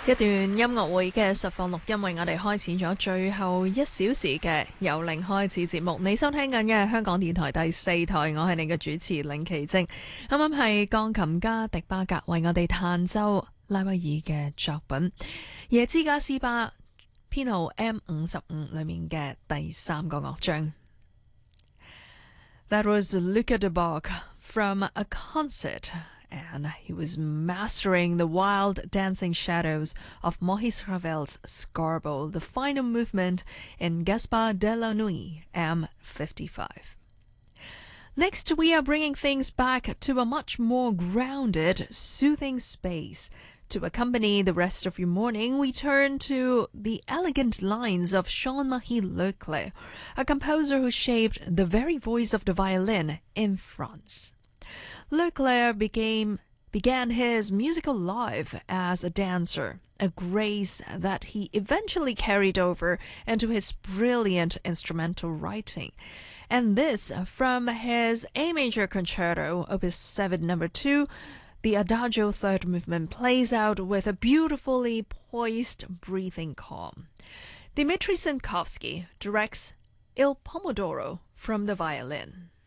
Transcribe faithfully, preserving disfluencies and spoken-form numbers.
一段音樂會嘅實況錄音，為我哋開始咗最後一小時嘅由零開始節目。你收聽緊嘅係香港電台第四台，我係你嘅主持領琪晶。啱啱係鋼琴家迪巴格為我哋彈奏拉威爾嘅作品《耶茲加斯巴》編號 M 五十五裏面嘅第三個樂章。That was Luca de Bach from a concert.And he was mastering the wild dancing shadows of Maurice Ravel's Scarbo, the final movement in Gaspard de la Nuit, M fifty-five. Next, we are bringing things back to a much more grounded, soothing space. To accompany the rest of your morning, we turn to the elegant lines of Jean-Marie Leclerc, a composer who shaped the very voice of the violin in France.Leclerc became, began his musical life as a dancer, a grace that he eventually carried over into his brilliant instrumental writing. And this from his A major concerto, Opus seven number two, the Adagio third movement plays out with a beautifully poised breathing calm. Dmitri Sinkovsky directs Il Pomodoro from the violin.